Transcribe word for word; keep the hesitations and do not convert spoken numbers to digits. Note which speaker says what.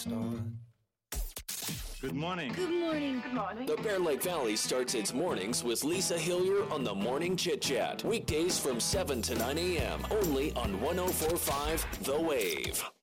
Speaker 1: start.
Speaker 2: Good morning.
Speaker 3: Good morning.
Speaker 4: Good morning.
Speaker 5: The Bear Lake Valley starts its mornings with Lisa Hillier on the Morning Chit Chat. Weekdays from seven to nine a.m. only on one oh four point five The Wave.